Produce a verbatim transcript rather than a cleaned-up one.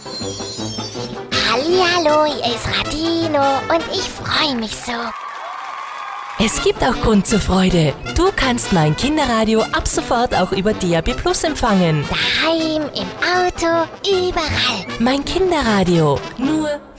Hallihallo, hier ist Radino und ich freue mich so. Es gibt auch Grund zur Freude. Du kannst mein Kinderradio ab sofort auch über D A B Plus empfangen. Daheim, im Auto, überall. Mein Kinderradio, nur